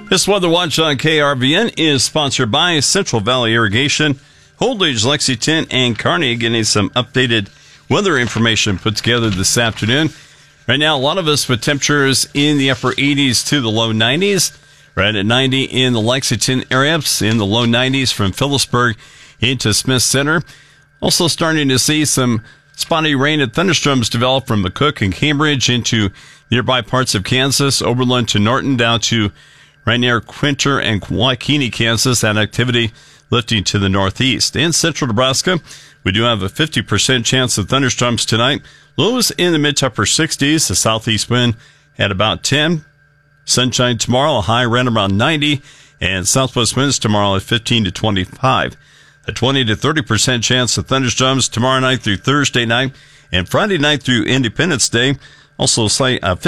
This Weather Watch on KRVN is sponsored by Central Valley Irrigation, Holdridge, Lexington, and Kearney. Getting some updated weather information put together this afternoon. Right now, a lot of us with temperatures in the upper 80s to the low 90s. Right at 90 in the Lexington area, in the low 90s from Phillipsburg into Smith Center. Also starting to see some spotty rain and thunderstorms develop from McCook and Cambridge into nearby parts of Kansas, Oberlin to Norton, down to right near Quinter and Waukene, Kansas. That activity lifting to the northeast. In central Nebraska, we do have a 50% chance of thunderstorms tonight. Lows in the mid to upper 60s. The southeast wind at about 10. Sunshine tomorrow, a high right around 90. And southwest winds tomorrow at 15 to 25. A 20 to 30% chance of thunderstorms tomorrow night through Thursday night. And Friday night through Independence Day. Also, a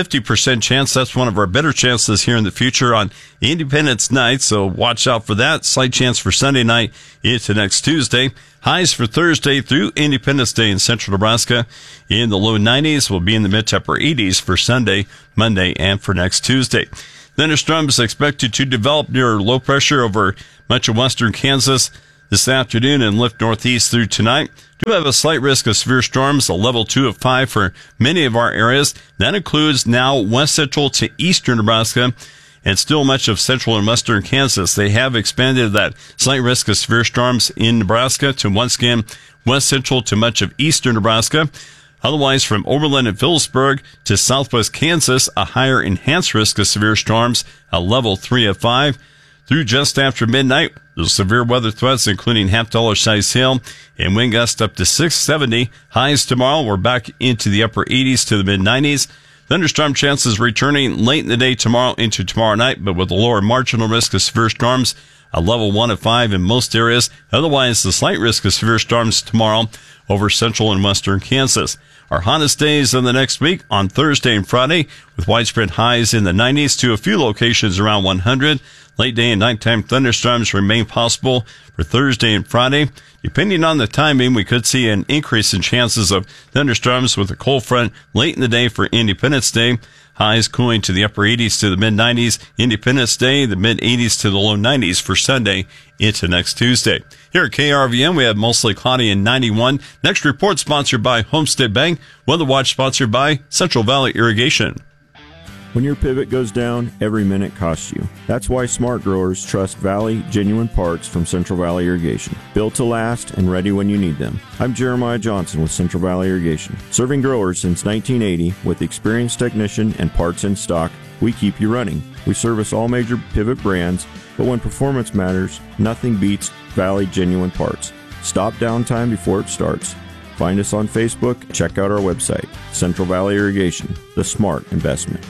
50% chance. That's one of our better chances here in the future on Independence night. So watch out for that. Slight chance for Sunday night into next Tuesday. Highs for Thursday through Independence Day in central Nebraska in the low 90s. Will be in the mid to upper 80s for Sunday, Monday, and for next Tuesday. Thunderstorms expected to develop near low pressure over much of western Kansas this afternoon and lift northeast through tonight. Do have a slight risk of severe storms, a level 2 of 5 for many of our areas. That includes now west central to eastern Nebraska and still much of central and western Kansas. They have expanded that slight risk of severe storms in Nebraska to once again west central to much of eastern Nebraska. Otherwise, from Oberlin and Phillipsburg to southwest Kansas, a higher enhanced risk of severe storms, a level 3 of 5. Through just after midnight, those severe weather threats, including half-dollar size hail and wind gusts up to 670. Highs tomorrow, we're back into the upper 80s to the mid-90s. Thunderstorm chances returning late in the day tomorrow into tomorrow night, but with a lower marginal risk of severe storms, a level 1 of 5 in most areas. Otherwise, the slight risk of severe storms tomorrow over central and western Kansas. Our hottest days in the next week on Thursday and Friday, with widespread highs in the 90s to a few locations around 100. Late day and nighttime thunderstorms remain possible for Thursday and Friday. Depending on the timing, we could see an increase in chances of thunderstorms with a cold front late in the day for Independence Day. Highs cooling to the upper 80s to the mid-90s. Independence Day, the mid-80s to the low 90s for Sunday into next Tuesday. Here at KRVN, we have mostly cloudy and 91. Next report sponsored by Homestead Bank. Weather Watch sponsored by Central Valley Irrigation. When your pivot goes down, every minute costs you. That's why smart growers trust Valley Genuine Parts from Central Valley Irrigation. Built to last and ready when you need them. I'm Jeremiah Johnson with Central Valley Irrigation. Serving growers since 1980 with experienced technician and parts in stock, we keep you running. We service all major pivot brands, but when performance matters, nothing beats Valley Genuine Parts. Stop downtime before it starts. Find us on Facebook. Check out our website. Central Valley Irrigation, the smart investment.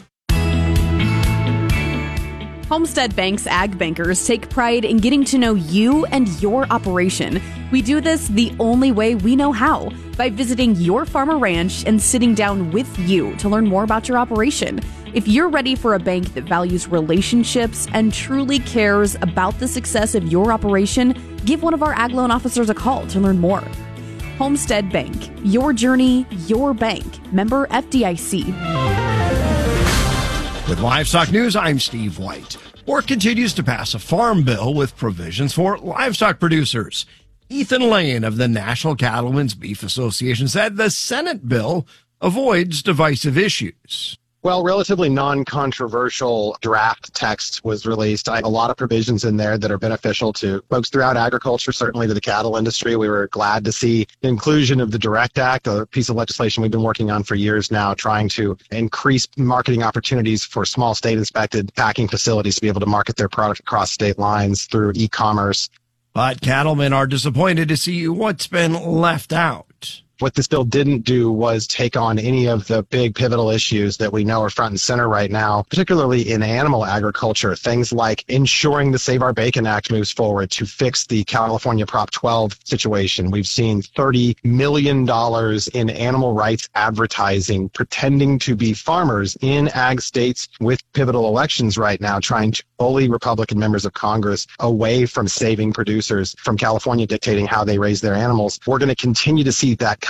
Homestead Bank's Ag Bankers take pride in getting to know you and your operation. We do this the only way we know how, by visiting your farm or ranch and sitting down with you to learn more about your operation. If you're ready for a bank that values relationships and truly cares about the success of your operation, give one of our Ag Loan officers a call to learn more. Homestead Bank, your journey, your bank. Member FDIC. With Livestock News, I'm Steve White. Work continues to pass a farm bill with provisions for livestock producers. Ethan Lane of the National Cattlemen's Beef Association said the Senate bill avoids divisive issues. Well, relatively non-controversial draft text was released. A lot of provisions in there that are beneficial to folks throughout agriculture, certainly to the cattle industry. We were glad to see the inclusion of the DIRECT Act, a piece of legislation we've been working on for years now, trying to increase marketing opportunities for small state-inspected packing facilities to be able to market their product across state lines through e-commerce. But cattlemen are disappointed to see what's been left out. What this bill didn't do was take on any of the big pivotal issues that we know are front and center right now, particularly in animal agriculture. Things like ensuring the Save Our Bacon Act moves forward to fix the California Prop 12 situation. We've seen $30 million in animal rights advertising, pretending to be farmers in ag states with pivotal elections right now, trying to bully Republican members of Congress away from saving producers, from California dictating how they raise their animals. We're going to continue to see that kind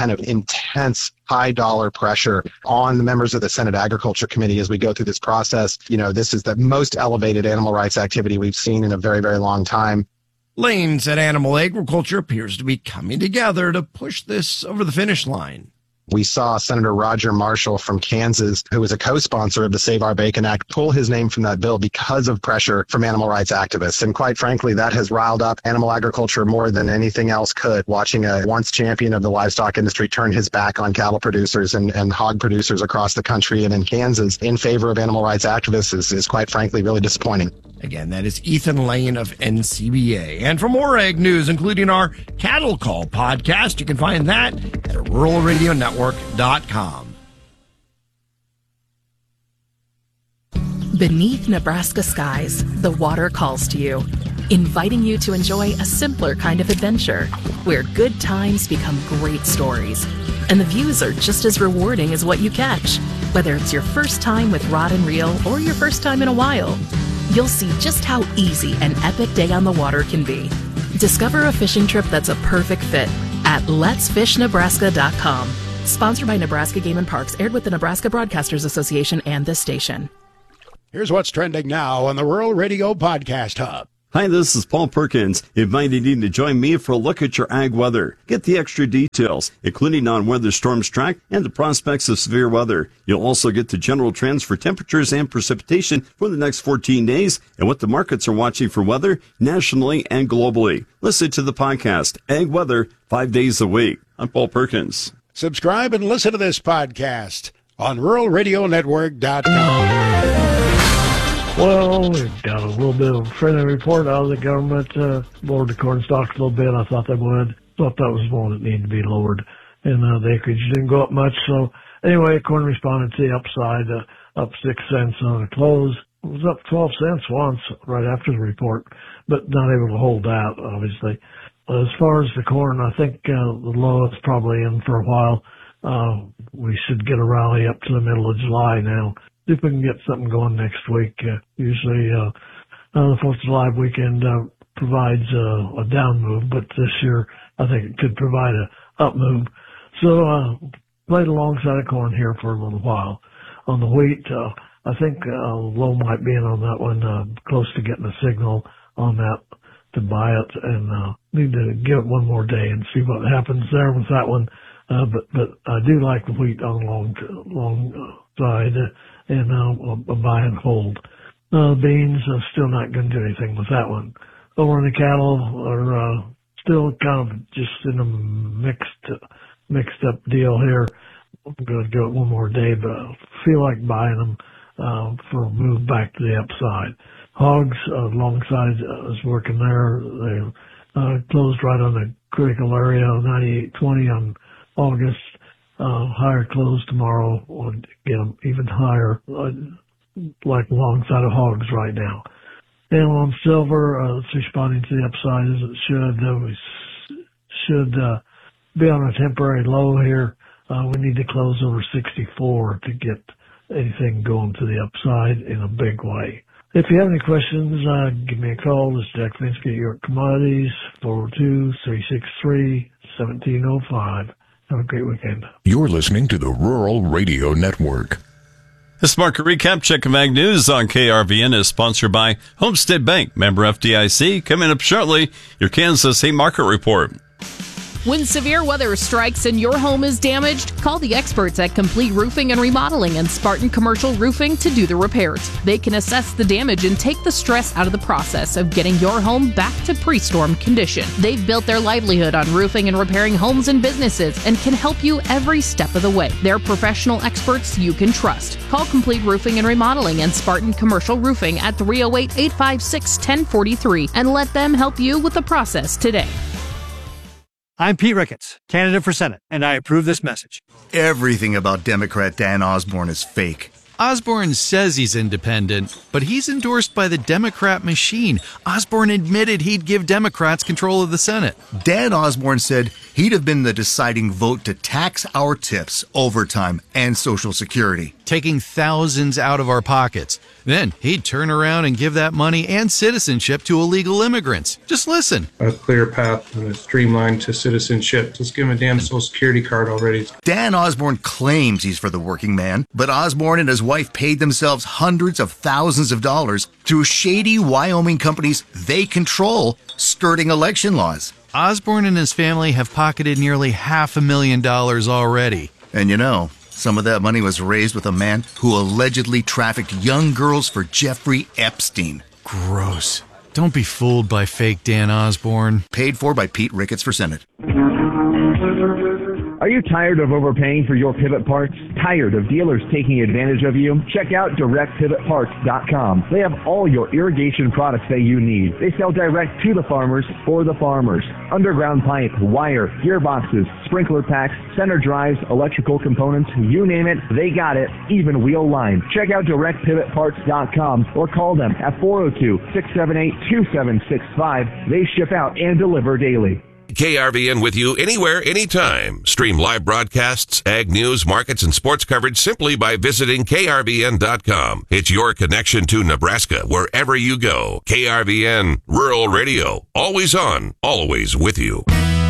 kind of intense high dollar pressure on the members of the Senate Agriculture Committee as we go through this process. This is the most elevated animal rights activity we've seen in a very, very long time. Lane said animal agriculture appears to be coming together to push this over the finish line. We saw Senator Roger Marshall from Kansas, who was a co-sponsor of the Save Our Bacon Act, pull his name from that bill because of pressure from animal rights activists. And quite frankly, that has riled up animal agriculture more than anything else could. Watching a once champion of the livestock industry turn his back on cattle producers and hog producers across the country and in Kansas in favor of animal rights activists is quite frankly really disappointing. Again, that is Ethan Lane of NCBA. And for more ag news, including our Cattle Call podcast, you can find that at ruralradionetwork.com. Beneath Nebraska skies, the water calls to you, inviting you to enjoy a simpler kind of adventure where good times become great stories. And the views are just as rewarding as what you catch. Whether it's your first time with rod and reel or your first time in a while, you'll see just how easy an epic day on the water can be. Discover a fishing trip that's a perfect fit at letsfishnebraska.com. Sponsored by Nebraska Game and Parks, aired with the Nebraska Broadcasters Association and this station. Here's what's trending now on the Rural Radio Podcast Hub. Hi, this is Paul Perkins, inviting you to join me for a look at your ag weather. Get the extra details, including on weather storms track and the prospects of severe weather. You'll also get the general trends for temperatures and precipitation for the next 14 days and what the markets are watching for weather nationally and globally. Listen to the podcast, Ag Weather, 5 days a week. I'm Paul Perkins. Subscribe and listen to this podcast on ruralradionetwork.com. Well, we've got a little bit of a friendly report out of the government. Lowered the corn stalks a little bit. I thought they would. Thought that was one that needed to be lowered. And the acreage didn't go up much. So anyway, corn responded to the upside, up 6 cents on the close. It was up 12 cents once right after the report, but not able to hold that, obviously. As far as the corn, I think the low is probably in for a while. We should get a rally up to the middle of July now. See if we can get something going next week. Usually the 4th of July weekend provides a down move, but this year I think it could provide a up move. So played alongside of corn here for a little while. On the wheat, I think low might be in on that one, close to getting a signal on that to buy it, and need to give it one more day and see what happens there with that one. But I do like the wheat on the long side, and I'll buy and hold. Beans, I'm still not going to do anything with that one. Over in the cattle are still kind of just in a mixed up deal here. I'm going to give it one more day, but I feel like buying them for a move back to the upside. Hogs, long side is working there. They closed right on the critical area, 98.20 on August. Higher close tomorrow would get them even higher, like alongside of hogs right now. And on silver, it's responding to the upside as it should. We should be on a temporary low here. We need to close over 64 to get anything going to the upside in a big way. If you have any questions, give me a call. This is Jack Finsky at York Commodities, 402-363-1705. Have a great weekend. You're listening to the Rural Radio Network. This market recap check of Ag News on KRVN is sponsored by Homestead Bank, member FDIC. Coming up shortly, your Kansas Hay Market Report. When severe weather strikes and your home is damaged, call the experts at Complete Roofing and Remodeling and Spartan Commercial Roofing to do the repairs. They can assess the damage and take the stress out of the process of getting your home back to pre-storm condition. They've built their livelihood on roofing and repairing homes and businesses and can help you every step of the way. They're professional experts you can trust. Call Complete Roofing and Remodeling and Spartan Commercial Roofing at 308-856-1043 and let them help you with the process today. I'm Pete Ricketts, candidate for Senate, and I approve this message. Everything about Democrat Dan Osborne is fake. Osborne says he's independent, but he's endorsed by the Democrat machine. Osborne admitted he'd give Democrats control of the Senate. Dan Osborne said he'd have been the deciding vote to tax our tips, overtime, and Social Security. taking thousands out of our pockets. Then he'd turn around and give that money and citizenship to illegal immigrants. Just listen. A clear path and a streamline to citizenship. Just give him a damn Social Security card already. Dan Osborne claims he's for the working man, but Osborne and his wife paid themselves hundreds of thousands of dollars through shady Wyoming companies they control, skirting election laws. Osborne and his family have pocketed nearly $500,000 already. And you know, some of that money was raised with a man who allegedly trafficked young girls for Jeffrey Epstein. Gross. Don't be fooled by fake Dan Osborne. Paid for by Pete Ricketts for Senate. Are you tired of overpaying for your pivot parts? Tired of dealers taking advantage of you? Check out DirectPivotParts.com. They have all your irrigation products that you need. They sell direct to the farmers for the farmers. Underground pipe, wire, gearboxes, sprinkler packs, center drives, electrical components, you name it, they got it, even wheel line. Check out DirectPivotParts.com or call them at 402-678-2765. They ship out and deliver daily. KRVN with you anywhere, anytime. Stream live broadcasts, ag news, markets, and sports coverage simply by visiting KRVN.com. It's your connection to Nebraska wherever you go. KRVN, Rural Radio. Always on, always with you.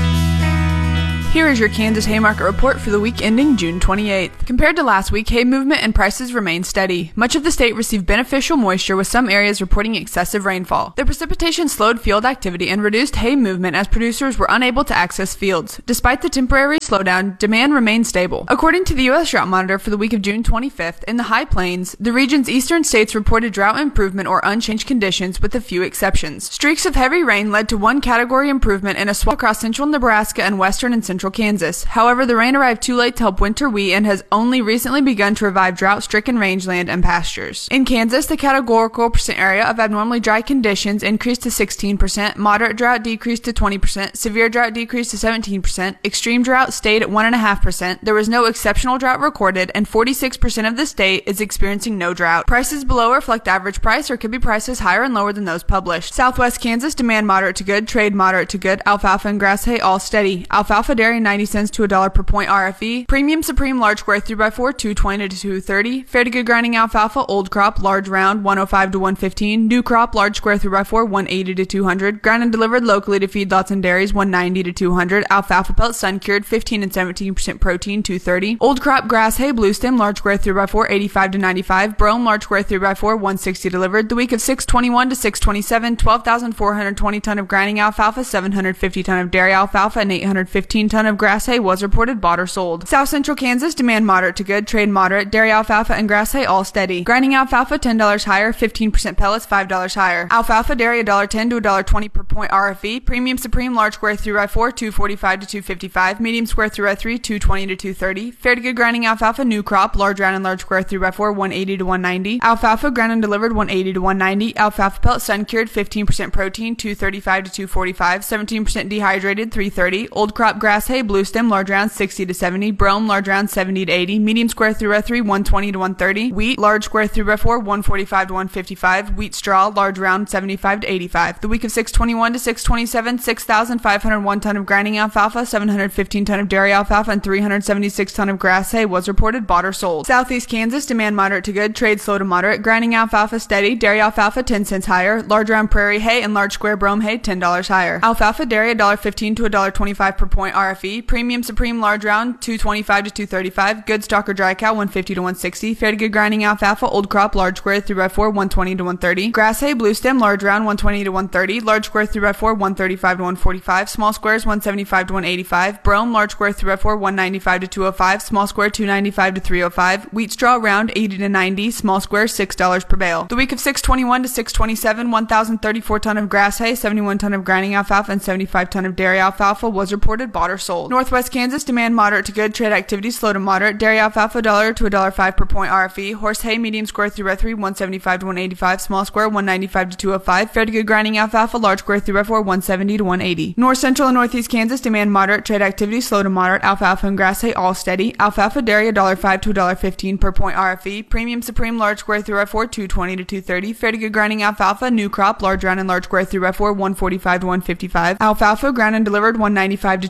Here is your Kansas Hay Market report for the week ending June 28th. Compared to last week, hay movement and prices remained steady. Much of the state received beneficial moisture, with some areas reporting excessive rainfall. The precipitation slowed field activity and reduced hay movement as producers were unable to access fields. Despite the temporary slowdown, demand remained stable. According to the U.S. Drought Monitor for the week of June 25th, in the High Plains, the region's eastern states reported drought improvement or unchanged conditions with a few exceptions. Streaks of heavy rain led to one category improvement in a swath across central Nebraska and western and central Kansas. However, the rain arrived too late to help winter wheat and has only recently begun to revive drought-stricken rangeland and pastures. In Kansas, the categorical percent area of abnormally dry conditions increased to 16%, moderate drought decreased to 20%, severe drought decreased to 17%, extreme drought stayed at 1.5%, there was no exceptional drought recorded, and 46% of the state is experiencing no drought. Prices below reflect average price or could be prices higher and lower than those published. Southwest Kansas, demand moderate to good, trade moderate to good, alfalfa and grass hay all steady. Alfalfa dairy 90 cents to $1 per point RFE. Premium Supreme large square 3x4 220 to 230. Fair to good grinding alfalfa old crop large round 105 to 115. New crop large square 3x4 180 to 200. Ground and delivered locally to feedlots and dairies 190 to 200. Alfalfa pelt sun cured 15 and 17% protein 230. Old crop grass hay blue stem large square 3x4 85 to 95. Brome large square 3x4 160 delivered. The week of 621 to 627 12,420 ton of grinding alfalfa, 750 ton of dairy alfalfa, and 815 ton of grass hay was reported bought or sold. South Central Kansas, demand moderate to good, trade moderate, dairy alfalfa and grass hay all steady. Grinding alfalfa $10 higher, 15% pellets $5 higher. Alfalfa dairy $1.10 to $1.20 per point RFE. Premium Supreme large square 3x4 245 to 255. Medium square 3x3 220 to 230. Fair to good grinding alfalfa new crop large round and large square 3x4 180 to 190. Alfalfa ground and delivered 180 to 190. Alfalfa pelt sun cured 15% protein 235 to 245. 17% dehydrated 330. Old crop grass hay blue stem large round 60 to 70. Brome large round 70 to 80. Medium square 3x3 120 to 130. Wheat large square 3x4 145 to 155. Wheat straw large round 75 to 85. The week of 621 to 627 6,501 ton of grinding alfalfa, 715 ton of dairy alfalfa, and 376 ton of grass hay was reported bought or sold. Southeast Kansas, demand moderate to good, trade slow to moderate. Grinding alfalfa steady, dairy alfalfa 10 cents higher. Large round prairie hay and large square brome hay $10 higher. Alfalfa dairy $1.15 to $1.25 per point RFE. Premium Supreme large round 225 to 235. Good stock or dry cow 150 to 160. Fair to good grinding alfalfa old crop large square 3x4 120 to 130. Grass hay blue stem large round 120 to 130. Large square 3x4 135 to 145. Small squares 175 to 185. Brome large square 3x4 195 to 205. Small square 295 to 305. Wheat straw round 80 to 90. Small square $6 per bale. The week of 621 to 627 1,034 ton of grass hay, 71 ton of grinding alfalfa, and 75 ton of dairy alfalfa was reported bought or sold. Northwest Kansas, demand moderate to good, trade activity slow to moderate. Dairy alfalfa $1 to $1.05 per point RFE. Horse hay medium square 3x3 175 to 185. Small square 195 to 205. Fair to good grinding alfalfa large square 3x4 170 to 180. North Central and Northeast Kansas, demand moderate, trade activity slow to moderate. Alfalfa and grass hay all steady. Alfalfa dairy $1.05 to $1.15 per point RFE. Premium Supreme large square 3x4 220 to 230. Fair to good grinding alfalfa new crop large round and large square 3x4 145 to 155. Alfalfa ground and delivered 195 to 205.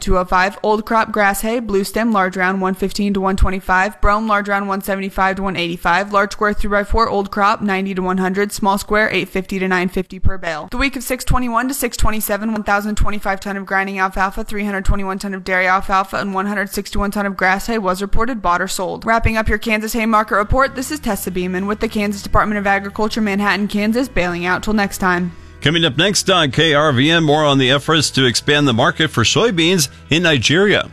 $125. Old crop grass hay, blue stem, large round, $115 to $125. Brome, large round, $175 to $185. Large square 3x4, old crop, $90 to $100. Small square, $850 to $950 per bale. The week of 6/21 to 6/27, 1,025 ton of grinding alfalfa, 321 ton of dairy alfalfa, and 161 ton of grass hay was reported bought or sold. Wrapping up your Kansas hay market report, this is Tessa Beeman with the Kansas Department of Agriculture, Manhattan, Kansas, bailing out till next time. Coming up next on KRVN, more on the efforts to expand the market for soybeans in Nigeria.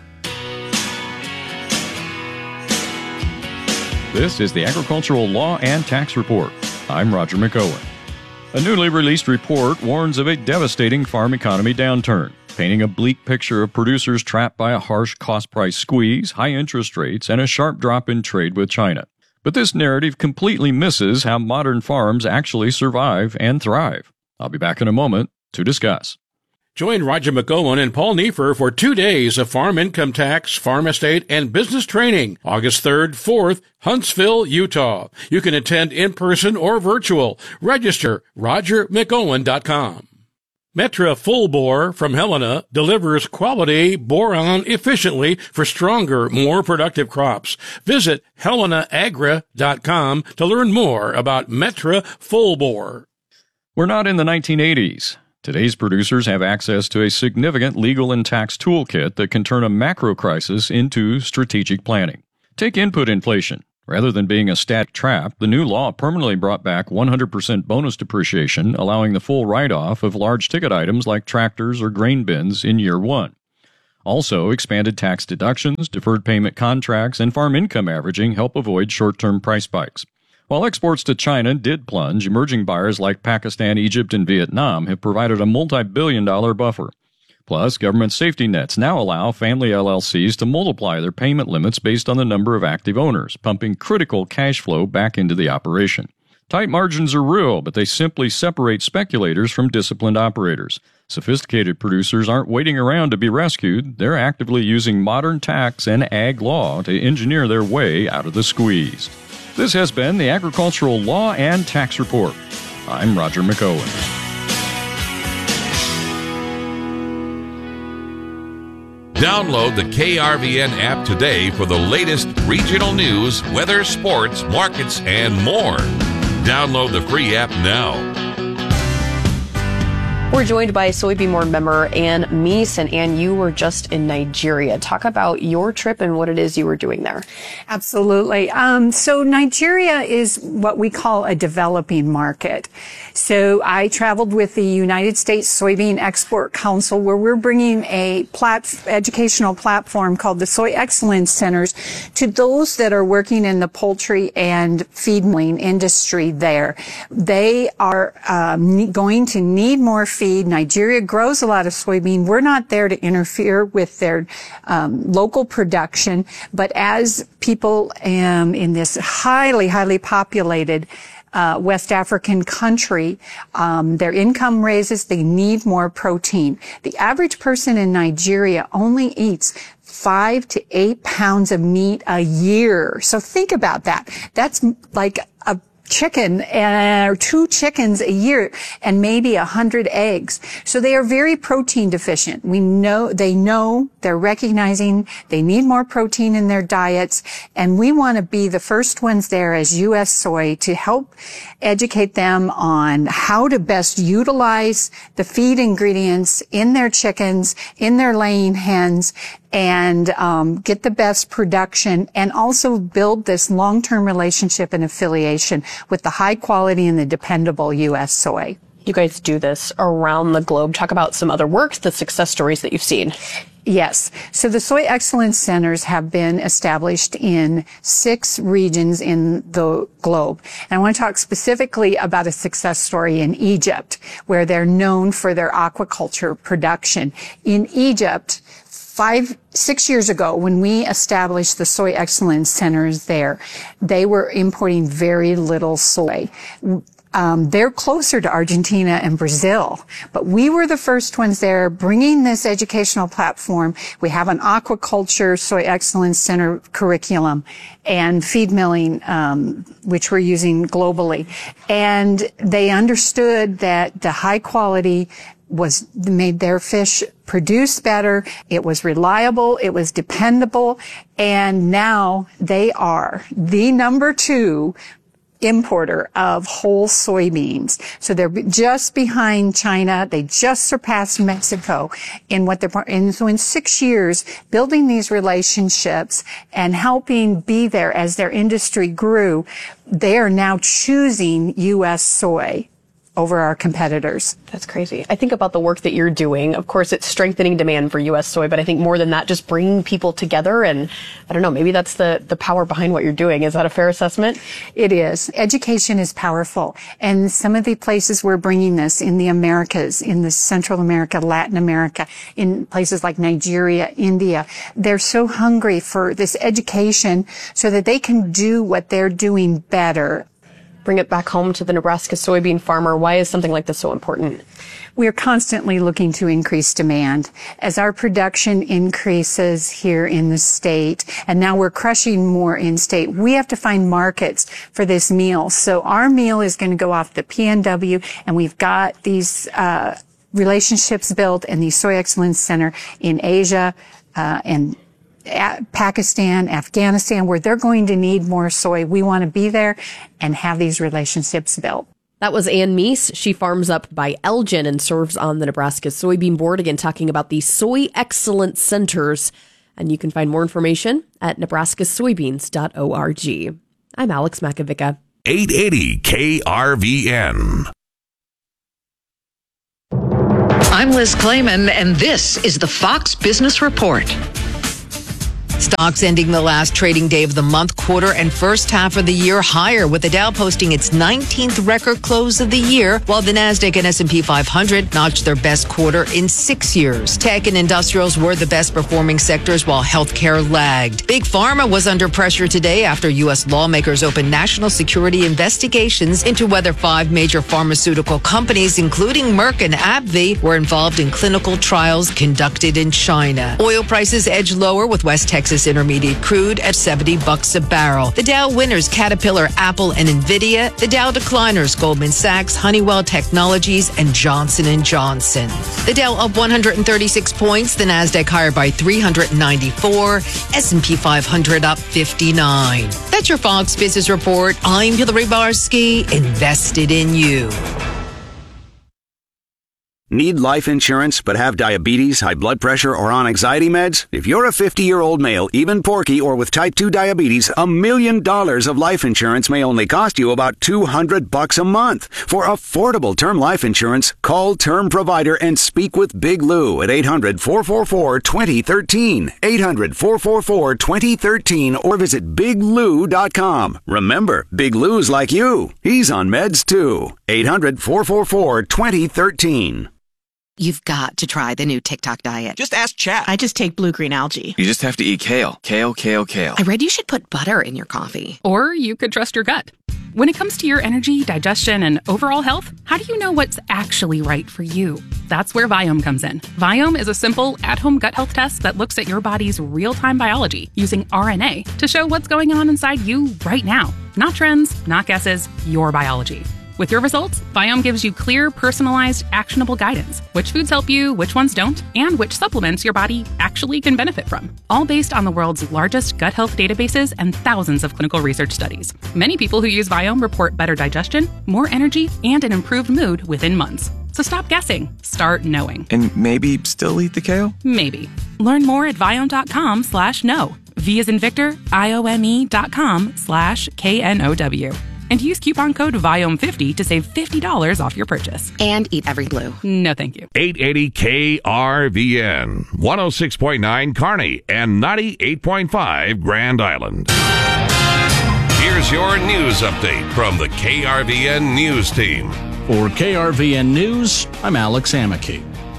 This is the Agricultural Law and Tax Report. I'm Roger McOwen. A newly released report warns of a devastating farm economy downturn, painting a bleak picture of producers trapped by a harsh cost-price squeeze, high interest rates, and a sharp drop in trade with China. But this narrative completely misses how modern farms actually survive and thrive. I'll be back in a moment to discuss. Join Roger McOwen and Paul Neiffer for 2 days of farm income tax, farm estate, and business training. August 3rd, 4th, Huntsville, Utah. You can attend in person or virtual. Register RogerMcOwen.com. Metra Full Bore from Helena delivers quality boron efficiently for stronger, more productive crops. Visit HelenaAgra.com to learn more about Metra Full Bore. We're not in the 1980s. Today's producers have access to a significant legal and tax toolkit that can turn a macro crisis into strategic planning. Take input inflation. Rather than being a static trap, the new law permanently brought back 100% bonus depreciation, allowing the full write-off of large ticket items like tractors or grain bins in year one. Also, expanded tax deductions, deferred payment contracts, and farm income averaging help avoid short-term price spikes. While exports to China did plunge, emerging buyers like Pakistan, Egypt, and Vietnam have provided a multi-billion-dollar buffer. Plus, government safety nets now allow family LLCs to multiply their payment limits based on the number of active owners, pumping critical cash flow back into the operation. Tight margins are real, but they simply separate speculators from disciplined operators. Sophisticated producers aren't waiting around to be rescued. They're actively using modern tax and ag law to engineer their way out of the squeeze. This has been the Agricultural Law and Tax Report. I'm Roger McOwen. Download the KRVN app today for the latest regional news, weather, sports, markets, and more. Download the free app now. We're joined by Soybean Board member Ann Meese, and Ann, you were just in Nigeria. Talk about your trip and what it is you were doing there. Absolutely. So Nigeria is what we call a developing market. So I traveled with the United States Soybean Export Council, where we're bringing a educational platform called the Soy Excellence Centers to those that are working in the poultry and feed milling industry there. They are going to need more feed. Nigeria grows a lot of soybean. We're not there to interfere with their local production, but as people in this highly populated West African country, their income raises, they need more protein. The average person in Nigeria only eats 5 to 8 pounds of meat a year. So think about that. That's like a chicken or 2 chickens a year and maybe 100 eggs. So they are very protein deficient. They're recognizing they need more protein in their diets, and we want to be the first ones there as U.S. Soy to help educate them on how to best utilize the feed ingredients in their chickens, in their laying hens, and get the best production, and also build this long-term relationship and affiliation with the high quality and the dependable U.S. soy. You guys do this around the globe. Talk about some other works, the success stories that you've seen. Yes. So the Soy Excellence Centers have been established in 6 regions in the globe. And I want to talk specifically about a success story in Egypt, where they're known for their aquaculture production. In Egypt, 5-6 years ago, when we established the Soy Excellence Centers there, they were importing very little soy. They're closer to Argentina and Brazil, but we were the first ones there bringing this educational platform. We have an aquaculture Soy Excellence Center curriculum and feed milling, which we're using globally. And they understood that the high quality made their fish produce better. It was reliable. It was dependable. And now they are the number 2 importer of whole soybeans. So they're just behind China. They just surpassed Mexico in what they're, and so in 6 years, building these relationships and helping be there as their industry grew, they are now choosing U.S. soy over our competitors. That's crazy. I think about the work that you're doing. Of course, it's strengthening demand for U.S. soy, but I think more than that, just bringing people together. And I don't know, maybe that's the power behind what you're doing. Is that a fair assessment? It is. Education is powerful. And some of the places we're bringing this in the Americas, in the Central America, Latin America, in places like Nigeria, India, they're so hungry for this education so that they can do what they're doing better. Bring it back home to the Nebraska soybean farmer. Why is something like this so important? We are constantly looking to increase demand. As our production increases here in the state, and now we're crushing more in state, we have to find markets for this meal. So our meal is going to go off the PNW, and we've got these relationships built in the Soy Excellence Center in Asia and Pakistan, Afghanistan, where they're going to need more soy. We want to be there and have these relationships built. That was Ann Meese. She farms up by Elgin and serves on the Nebraska Soybean Board. Again, talking about the Soy Excellence Centers. And you can find more information at nebraskasoybeans.org. I'm Alex Makovica. 880 KRVN. I'm Liz Clayman, and this is the Fox Business Report. Stocks ending the last trading day of the month, quarter, and first half of the year higher, with the Dow posting its 19th record close of the year, while the Nasdaq and S&P 500 notched their best quarter in 6 years. Tech and industrials were the best performing sectors, while healthcare lagged. Big Pharma was under pressure today after U.S. lawmakers opened national security investigations into whether 5 major pharmaceutical companies, including Merck and AbbVie, were involved in clinical trials conducted in China. Oil prices edged lower, with West Texas Intermediate crude at $70 a barrel. The Dow winners Caterpillar, Apple, and Nvidia. The Dow decliners Goldman Sachs, Honeywell Technologies, and Johnson & Johnson. The Dow up 136 points. The Nasdaq higher by 394. S&P 500 up 59. That's your Fox Business Report. I'm Hillary Barsky, invested in you. Need life insurance but have diabetes, high blood pressure, or on anxiety meds? If you're a 50-year-old male, even porky, or with type 2 diabetes, $1 million of life insurance may only cost you about $200 a month. For affordable term life insurance, call Term Provider and speak with Big Lou at 800-444-2013. 800-444-2013 or visit biglou.com. Remember, Big Lou's like you. He's on meds too. 800-444-2013. You've got to try the new TikTok diet. Just ask Chat. I just take blue-green algae. You just have to eat kale. Kale, kale, kale. I read you should put butter in your coffee. Or you could trust your gut. When it comes to your energy, digestion, and overall health, how do you know what's actually right for you? That's where Viome comes in. Viome is a simple, at-home gut health test that looks at your body's real-time biology using RNA to show what's going on inside you right now. Not trends, not guesses, your biology. With your results, Viome gives you clear, personalized, actionable guidance. Which foods help you, which ones don't, and which supplements your body actually can benefit from. All based on the world's largest gut health databases and thousands of clinical research studies. Many people who use Viome report better digestion, more energy, and an improved mood within months. So stop guessing. Start knowing. And maybe still eat the kale? Maybe. Learn more at Viome.com/know. V as in Victor, IOME.com/KNOW. And use coupon code VIOME50 to save $50 off your purchase. And eat every blue. No, thank you. 880 KRVN, 106.9 Kearney, and 98.5 Grand Island. Here's your news update from the KRVN News Team. For KRVN News, I'm Alex Amicky.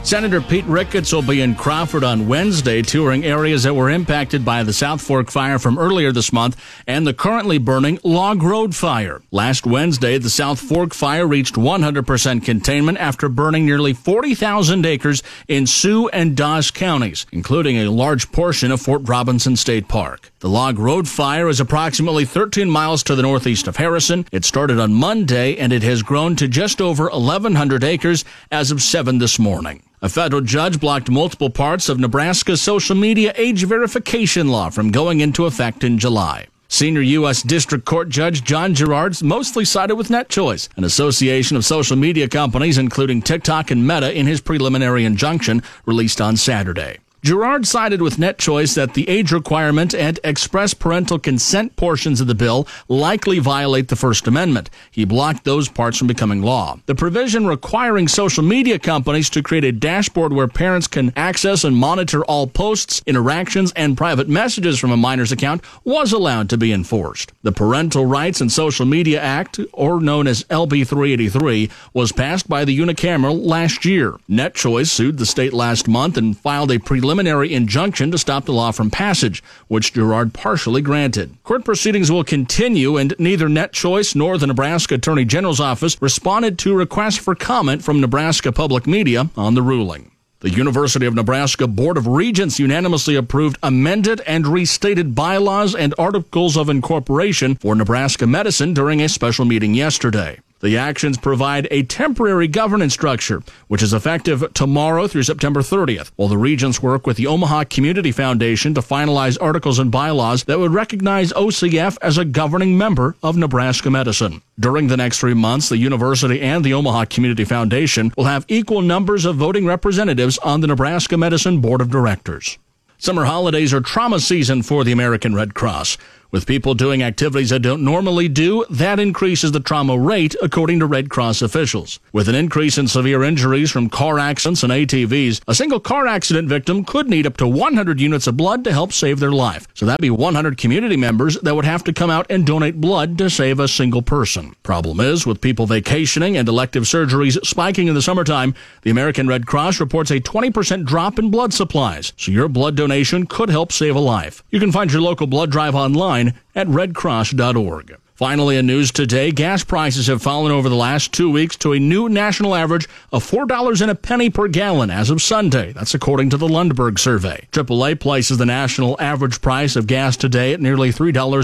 Senator Pete Ricketts will be in Crawford on Wednesday, touring areas that were impacted by the South Fork fire from earlier this month and the currently burning Log Road fire. Last Wednesday, the South Fork fire reached 100% containment after burning nearly 40,000 acres in Sioux and Dawes counties, including a large portion of Fort Robinson State Park. The Log Road fire is approximately 13 miles to the northeast of Harrison. It started on Monday, and it has grown to just over 1,100 acres as of 7 this morning. A federal judge blocked multiple parts of Nebraska's social media age verification law from going into effect in July. Senior U.S. District Court Judge John Gerard mostly sided with NetChoice, an association of social media companies including TikTok and Meta, in his preliminary injunction released on Saturday. Gerard sided with NetChoice that the age requirement and express parental consent portions of the bill likely violate the First Amendment. He blocked those parts from becoming law. The provision requiring social media companies to create a dashboard where parents can access and monitor all posts, interactions, and private messages from a minor's account was allowed to be enforced. The Parental Rights and Social Media Act, or known as LB 383, was passed by the unicameral last year. NetChoice sued the state last month and filed a preliminary injunction to stop the law from passage, which Gerard partially granted. Court proceedings will continue, and neither NetChoice nor the Nebraska Attorney General's office responded to requests for comment from Nebraska Public Media on the ruling. The University of Nebraska Board of Regents unanimously approved amended and restated bylaws and articles of incorporation for Nebraska Medicine during a special meeting yesterday. The actions provide a temporary governance structure, which is effective tomorrow through September 30th, while the Regents work with the Omaha Community Foundation to finalize articles and bylaws that would recognize OCF as a governing member of Nebraska Medicine. During the next 3 months, the university and the Omaha Community Foundation will have equal numbers of voting representatives on the Nebraska Medicine Board of Directors. Summer holidays are trauma season for the American Red Cross. With people doing activities they don't normally do, that increases the trauma rate, according to Red Cross officials. With an increase in severe injuries from car accidents and ATVs, a single car accident victim could need up to 100 units of blood to help save their life. So that'd be 100 community members that would have to come out and donate blood to save a single person. Problem is, with people vacationing and elective surgeries spiking in the summertime, the American Red Cross reports a 20% drop in blood supplies. So your blood donation could help save a life. You can find your local blood drive online at redcross.org. Finally, in news today, gas prices have fallen over the last 2 weeks to a new national average of $4.01 per gallon as of Sunday. That's according to the Lundberg survey. AAA places the national average price of gas today at nearly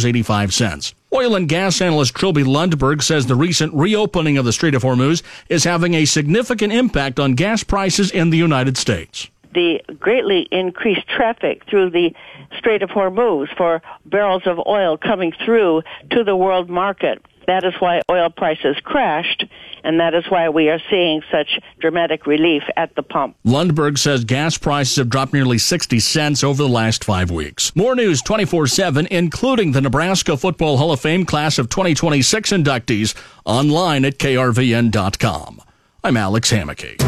$3.85. Oil and gas analyst Trilby Lundberg says the recent reopening of the Strait of Hormuz is having a significant impact on gas prices in the United States. The greatly increased traffic through the Strait of Hormuz for barrels of oil coming through to the world market. That is why oil prices crashed, and that is why we are seeing such dramatic relief at the pump. Lundberg says gas prices have dropped nearly 60 cents over the last 5 weeks. More news 24/7, including the Nebraska Football Hall of Fame class of 2026 inductees, online at krvn.com. I'm Alex Hammaky.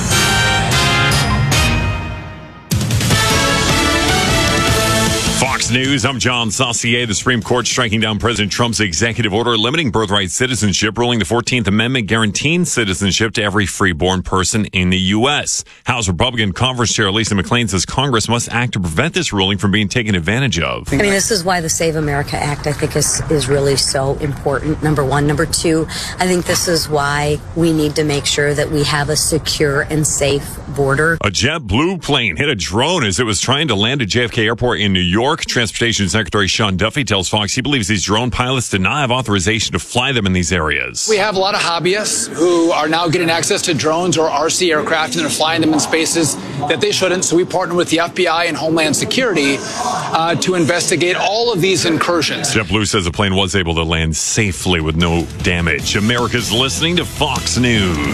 Fox News, I'm John Saucier. The Supreme Court striking down President Trump's executive order limiting birthright citizenship, ruling the 14th Amendment guaranteeing citizenship to every freeborn person in the U.S. House Republican Conference Chair Lisa McClain says Congress must act to prevent this ruling from being taken advantage of. I mean, this is why the Save America Act, I think, is really so important, number one. Number two, I think this is why we need to make sure that we have a secure and safe border. A JetBlue plane hit a drone as it was trying to land at JFK Airport in New York. Transportation Secretary Sean Duffy tells Fox he believes these drone pilots did not have authorization to fly them in these areas. We have a lot of hobbyists who are now getting access to drones or RC aircraft, and they're flying them in spaces that they shouldn't. So we partner with the FBI and Homeland Security to investigate all of these incursions. JetBlue says the plane was able to land safely with no damage. America's listening to Fox News.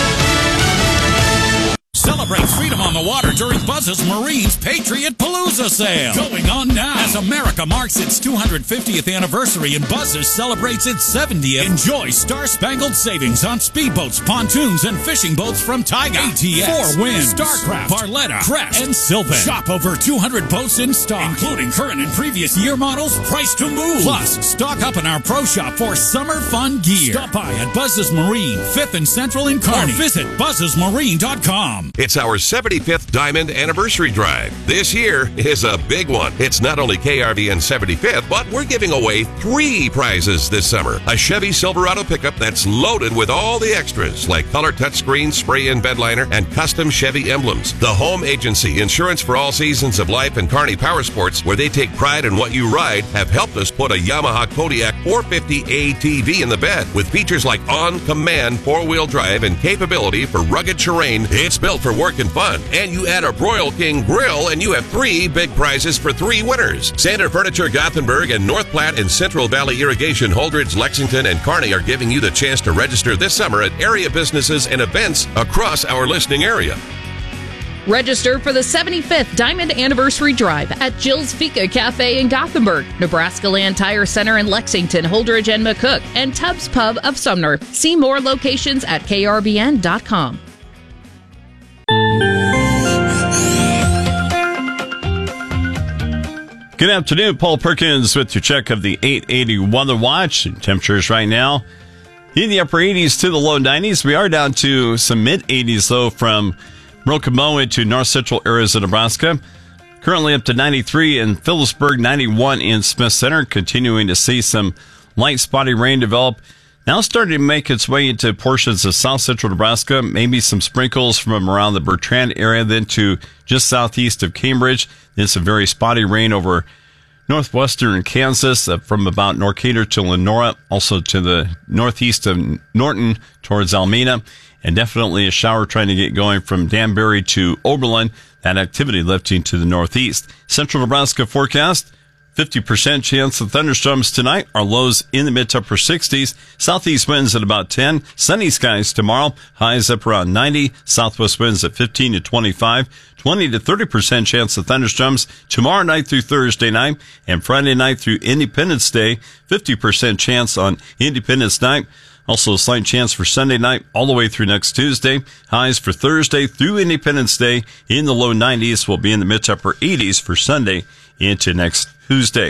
Celebrate freedom on the water during Buzz's Marine's Patriot Palooza sale. Going on now. As America marks its 250th anniversary and Buzz's celebrates its 70th, enjoy star-spangled savings on speedboats, pontoons, and fishing boats from Taiga, ATS, 4 Winds, Starcraft, Barletta, Crest, and Sylvan. Shop over 200 boats in stock, including current and previous year models, priced to move. Plus, stock up in our pro shop for summer fun gear. Stop by at Buzz's Marine, 5th and Central in Kearney, or visit buzzesmarine.com. KRVN.com. It's our 75th Diamond Anniversary Drive. This year is a big one. It's not only KRVN 75th, but we're giving away 3 prizes this summer. A Chevy Silverado pickup that's loaded with all the extras, like color touchscreen, spray-in bed liner, and custom Chevy emblems. The Home Agency, insurance for all seasons of life, and Kearney Power Sports, where they take pride in what you ride, have helped us put a Yamaha Kodiak 450 ATV in the bed. With features like on-command 4-wheel drive and capability for rugged terrain, it's built for work and fun. And you add a Broil King grill, and you have 3 big prizes for 3 winners. Sander Furniture Gothenburg and North Platte and Central Valley Irrigation Holdridge, Lexington, and Kearney are giving you the chance to register this summer at area businesses and events across our listening area. Register for the 75th Diamond Anniversary Drive at Jill's Fika Cafe in Gothenburg, Nebraska Land Tire Center in Lexington, Holdridge, and McCook, and Tubbs Pub of Sumner. See more locations at KRVN.com. Good afternoon, Paul Perkins with your check of the 880 Weather Watch. Temperatures right now in the upper 80s to the low 90s. We are down to some mid-80s, though, from Rokomoa to north central areas of Nebraska. Currently up to 93 in Phillipsburg, 91 in Smith Center. Continuing to see some light spotty rain develop. Now starting to make its way into portions of south central Nebraska. Maybe some sprinkles from around the Bertrand area, then to just southeast of Cambridge. Then some very spotty rain over northwestern Kansas from about Norcatur to Lenora. Also to the northeast of Norton towards Almena. And definitely a shower trying to get going from Danbury to Oberlin. That activity lifting to the northeast. Central Nebraska forecast, 50% chance of thunderstorms tonight. Our lows in the mid to upper 60s. Southeast winds at about 10. Sunny skies tomorrow. Highs up around 90. Southwest winds at 15 to 25. 20 to 30% chance of thunderstorms tomorrow night through Thursday night. And Friday night through Independence Day. 50% chance on Independence night. Also a slight chance for Sunday night all the way through next Tuesday. Highs for Thursday through Independence Day in the low 90s. Will be in the mid to upper 80s for Sunday into next Tuesday.